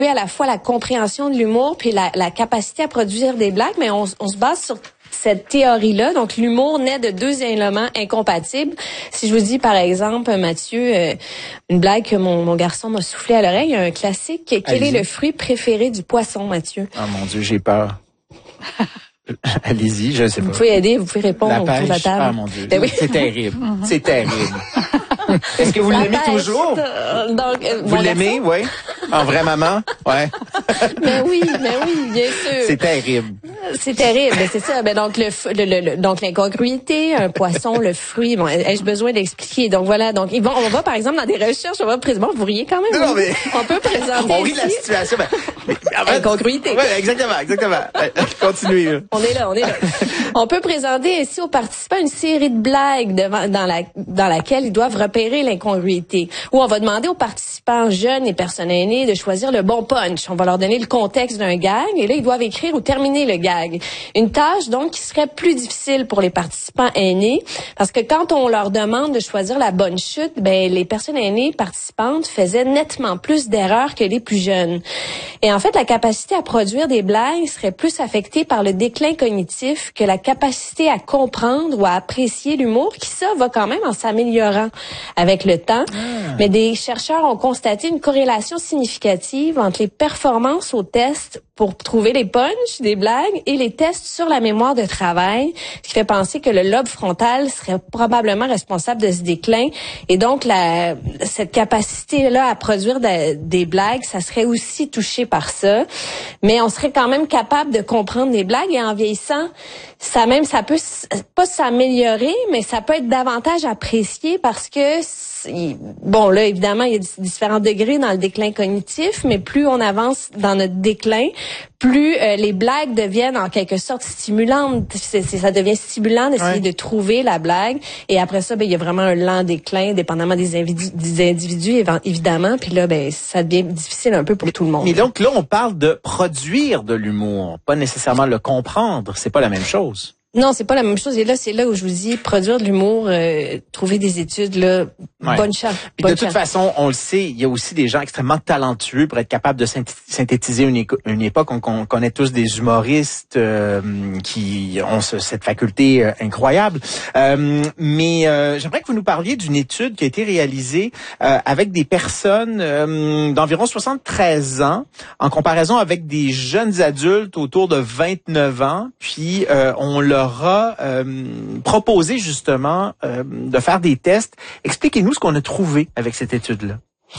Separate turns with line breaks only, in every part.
à la fois la compréhension de l'humour puis la capacité à produire des blagues, mais on se base sur cette théorie-là. Donc, l'humour naît de deux éléments incompatibles. Si je vous dis, par exemple, Mathieu, une blague que mon garçon m'a soufflé à l'oreille, un classique. Quel est le fruit préféré du poisson, Mathieu?
Oh mon Dieu, j'ai peur. Allez-y, je sais pas.
Vous pouvez aider, vous pouvez répondre autour de la table.
Ah mon Dieu,
Ben oui.
C'est terrible. C'est terrible. Est-ce que vous l'aimez toujours?
Donc,
vous l'aimez, oui? En vraie maman? Ouais.
Mais oui, bien sûr.
C'est terrible.
C'est terrible, c'est ça. Ben donc donc l'incongruité, un poisson, le fruit. Bon, ai-je besoin d'expliquer? Donc voilà. Donc on va par exemple dans des recherches, on va présentement, vous riez quand même.
Non, mais
on peut présenter.
On rit de la situation.
Incongruité.
Oui, exactement. Continuez.
On est là. On peut présenter ainsi aux participants une série de blagues dans laquelle ils doivent repérer l'incongruité. Ou on va demander aux participants jeunes et personnes aînées de choisir le bon punch. On va leur donner le contexte d'un gag et là ils doivent écrire ou terminer le gag. Une tâche donc qui serait plus difficile pour les participants aînés parce que quand on leur demande de choisir la bonne chute, ben les personnes aînées participantes faisaient nettement plus d'erreurs que les plus jeunes. Et en fait, la capacité à produire des blagues serait plus affectée par le déclin cognitif que la capacité à comprendre ou à apprécier l'humour, qui ça va quand même en s'améliorant avec le temps. Mais des chercheurs ont constaté une corrélation significative entre les performances aux tests pour trouver les punchs des blagues et les tests sur la mémoire de travail, ce qui fait penser que le lobe frontal serait probablement responsable de ce déclin. Et donc, cette capacité-là à produire des blagues, ça serait aussi touché par ça. Mais on serait quand même capable de comprendre des blagues et en vieillissant, ça peut pas s'améliorer, mais ça peut être davantage apprécié parce que bon, là, évidemment, il y a différents degrés dans le déclin cognitif, mais plus on avance dans notre déclin, plus les blagues deviennent en quelque sorte stimulantes. Ça devient stimulant d'essayer de trouver la blague. Et après ça, ben il y a vraiment un lent déclin, dépendamment des individus évidemment. Puis là, ben ça devient difficile un peu pour tout le monde.
Mais donc là, on parle de produire de l'humour, pas nécessairement le comprendre. C'est pas la même chose.
Non, c'est pas la même chose. Et là, c'est là où je vous dis, produire de l'humour, trouver des études, là, bonne chance.
Puis de toute façon, on le sait, il y a aussi des gens extrêmement talentueux pour être capables de synthétiser une époque. On connaît tous des humoristes qui ont cette faculté incroyable. Mais j'aimerais que vous nous parliez d'une étude qui a été réalisée avec des personnes d'environ 73 ans, en comparaison avec des jeunes adultes autour de 29 ans. Puis on leur a proposé justement de faire des tests. Expliquez-nous ce qu'on a trouvé avec cette étude-là.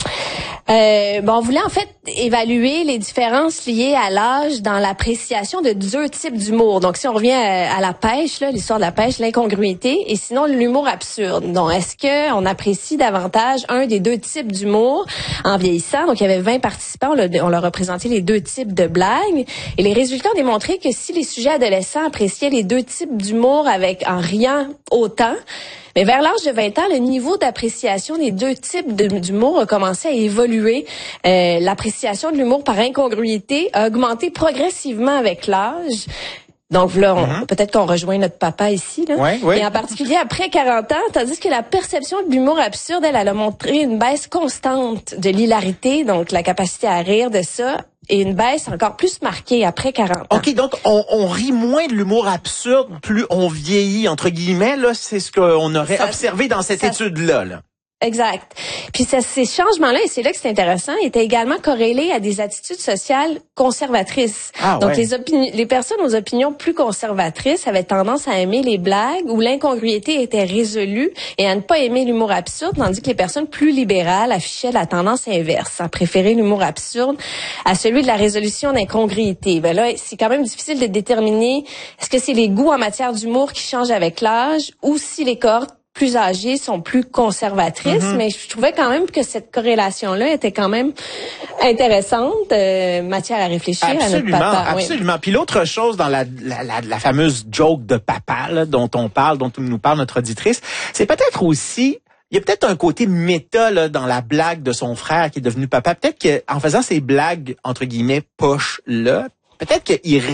On voulait en fait évaluer les différences liées à l'âge dans l'appréciation de deux types d'humour. Donc, si on revient à la pêche, là, l'histoire de la pêche, l'incongruité, et sinon l'humour absurde. Donc, est-ce que on apprécie davantage un des deux types d'humour en vieillissant? Donc, il y avait 20 participants, on leur a présenté les deux types de blagues, et les résultats ont démontré que si les sujets adolescents appréciaient les deux types d'humour en riant autant, mais vers l'âge de 20 ans, le niveau d'appréciation des deux types d'humour a commencé à évoluer. L'appréciation de l'humour par incongruité a augmenté progressivement avec l'âge. Donc là, peut-être qu'on rejoint notre papa ici, là.
Oui.
Et en particulier après 40 ans, tandis que la perception de l'humour absurde, elle a montré une baisse constante de l'hilarité, donc la capacité à rire de ça, et une baisse encore plus marquée après 40 ans.
OK, donc on rit moins de l'humour absurde plus on vieillit, entre guillemets, là, c'est ce qu'on aurait observé dans cette étude-là, là.
Exact. Puis ces changements-là, et c'est là que c'est intéressant, étaient également corrélés à des attitudes sociales conservatrices. Donc les personnes aux opinions plus conservatrices avaient tendance à aimer les blagues où l'incongruité était résolue et à ne pas aimer l'humour absurde, tandis que les personnes plus libérales affichaient la tendance inverse, à préférer l'humour absurde à celui de la résolution d'incongruité. Ben là, c'est quand même difficile de déterminer est-ce que c'est les goûts en matière d'humour qui changent avec l'âge ou si les cohortes plus âgées sont plus conservatrices, mais je trouvais quand même que cette corrélation-là était quand même intéressante, matière à réfléchir à notre papa.
Absolument. Puis l'autre chose dans la fameuse joke de papa là, dont nous parle notre auditrice, c'est peut-être aussi il y a peut-être un côté méta là, dans la blague de son frère qui est devenu papa. Peut-être qu'en faisant ces blagues entre guillemets poches là, peut-être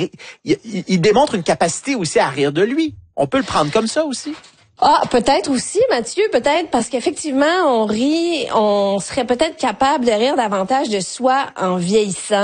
qu'il démontre une capacité aussi à rire de lui. On peut le prendre comme ça aussi.
Ah, peut-être aussi, Mathieu, peut-être, parce qu'effectivement, on serait peut-être capable de rire davantage de soi en vieillissant.